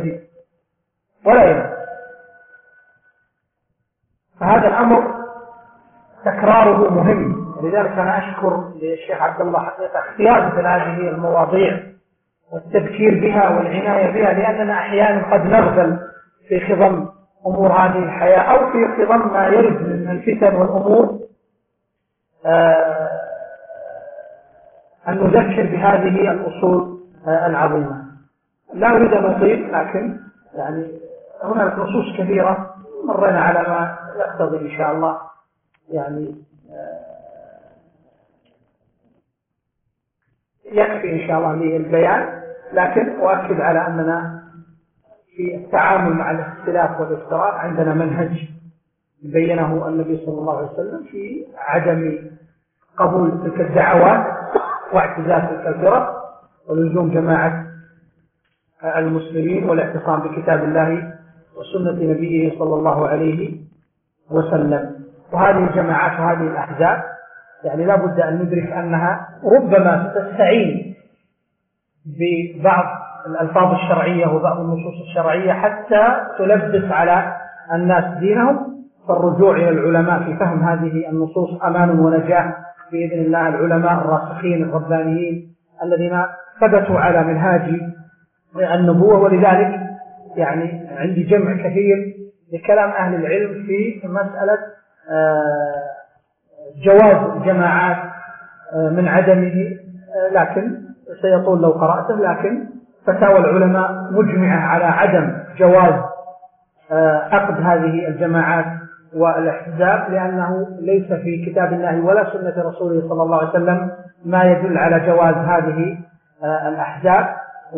ولا ينام. فهذا الأمر تكراره مهم، ولذلك أنا أشكر للشيخ عبد الله حقيقة اختيار مثل هذه المواضيع والتذكير بها والعناية بها، لأننا أحيانا قد نغفل في خضم أمور هذه الحياة أو في خضم ما يرد من الفتن والأمور، أن نذكر بهذه الأصول العظيمة. لا أريد أن أطيل، لكن يعني هناك نصوص كثيرة مرينا على ما يقتضي إن شاء الله يعني يكفي إن شاء الله للبيان، لكن أؤكد على أننا في التعامل مع الاختلاف والافتراء عندنا منهج بينه النبي صلى الله عليه وسلم في عدم قبول تلك الدعوات واعتزاز تلك الفرق ولزوم جماعة المسلمين والاعتصام بكتاب الله وسنة نبيه صلى الله عليه وسلم. وهذه الجماعات وهذه الأحزاب يعني لا بد أن ندرك أنها ربما تستعين ببعض الألفاظ الشرعية وبعض النصوص الشرعية حتى تلبس على الناس دينهم، فالرجوع إلى العلماء في فهم هذه النصوص أمان ونجاة بإذن الله. العلماء الراسخين الربانيين الذين ثبتوا على منهاج النبوة. ولذلك يعني عندي جمع كثير لكلام أهل العلم في مسألة جواز الجماعات من عدمه، لكن سيطول لو قرأته، لكن فتاوى العلماء مجمعة على عدم جواز عقد هذه الجماعات والاحزاب، لأنه ليس في كتاب الله ولا سنة رسوله صلى الله عليه وسلم ما يدل على جواز هذه الأحزاب.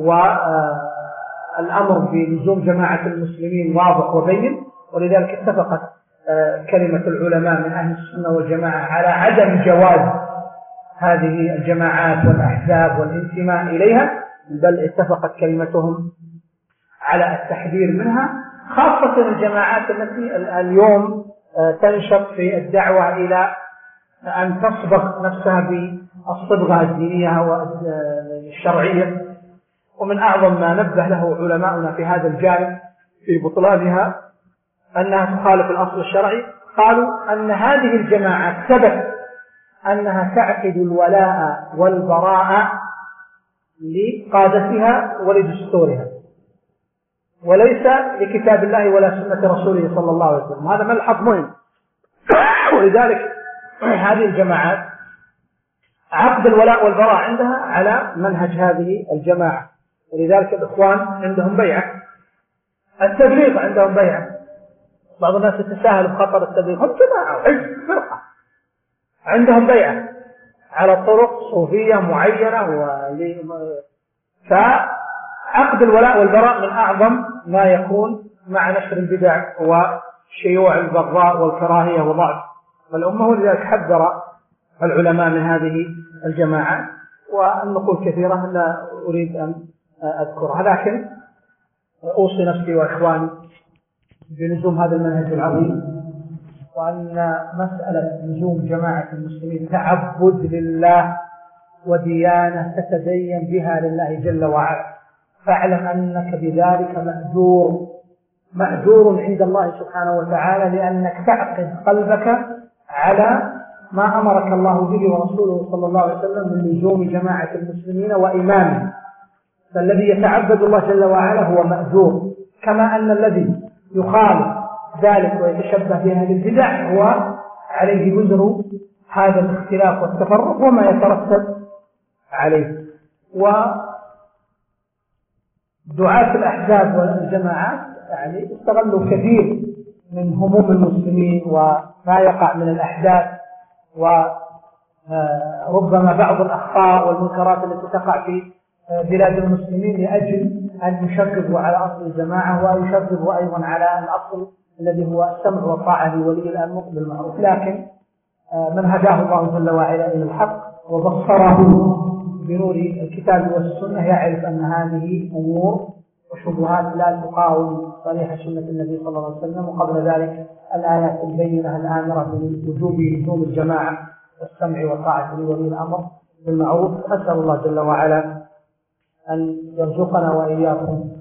والأمر بلزوم جماعة المسلمين واضح وبين، ولذلك اتفقت كلمة العلماء من أهل السنة والجماعة على عدم جواز هذه الجماعات والأحزاب والانتماء إليها، بل اتفقت كلمتهم على التحذير منها، خاصة الجماعات التي اليوم تنشط في الدعوة إلى أن تصبغ نفسها بالصبغة الدينية والشرعية. ومن أعظم ما نبه له علماؤنا في هذا الجانب في بطلانها أنها تخالف الأصل الشرعي. قالوا أن هذه الجماعات ثبت أنها تعقد الولاء والبراء لقادتها ولدستورها، وليس لكتاب الله ولا سنة رسوله صلى الله عليه وسلم. هذا ملحظ مهم. ولذلك هذه الجماعات عقد الولاء والبراء عندها على منهج هذه الجماعة، ولذلك الإخوان عندهم بيعة، التبليغ عندهم بيعة. بعض الناس يتساهل بخطر التبليغ، هم جماعة وحزب فرقة عندهم بيعة على طرق صوفية معينة. فعقد الولاء والبراء من أعظم ما يكون مع نشر البدع وشيوع البغضاء والكراهية وضعف الأمة. ولذلك حذر العلماء من هذه الجماعات، والنقول كثيرة لا أريد أن أذكرها، لكن أوصي نفسي وإخواني بلزوم هذا المنهج العظيم، وأن مسألة لزوم جماعة المسلمين تعبد لله وديانة تتدين بها لله جل وعلا. فاعلم أنك بذلك مأجور عند الله سبحانه وتعالى، لأنك تعقد قلبك على ما أمرك الله به ورسوله صلى الله عليه وسلم من لزوم جماعة المسلمين وإمامهم. فالذي يتعبد الله جل وعلا هو مأجور، كما أن الذي يخالف ذلك ويتشبه بأهل البدع هو عليه وزر هذا الاختلاف والتفرق وما يترتب عليه. ودعاة الأحزاب والجماعات يعني استغلوا كثير من هموم المسلمين وما يقع من الأحداث، وربما بعض الأخطاء والمنكرات التي تقع في بلاد المسلمين، لأجل أن يشربوا على أصل الجماعة ويشربوا أيضا على الأصل الذي هو السمع والطاعة لولي الأمر بالمعروف. لكن من هداه الله جل وعلا إلى الحق وبصره بنور الكتاب والسنة يعرف أن هذه أمور وشبهات لا تقاوم صريح سنة النبي صلى الله عليه وسلم، وقبل ذلك الآيات البينة الآمرة بوجوب لزوم الجماعة والسمع والطاعة لولي الأمر بالمعروف. أسأل الله جل وعلا أن يرزقنا وإياكم